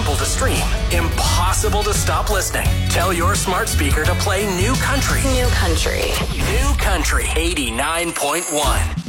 Simple to stream, impossible to stop listening. Tell your smart speaker to play New Country. New Country. New Country 89.1.